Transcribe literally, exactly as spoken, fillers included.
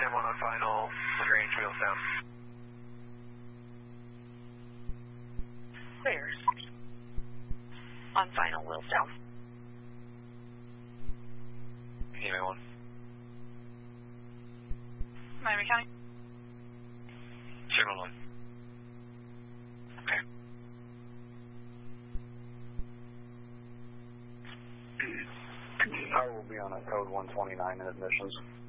Sam one on final, Lagrange wheels down. Clears. On final, wheels down. Email one. Miami County. Signal one. Okay. I will be on a code one twenty-nine in admissions.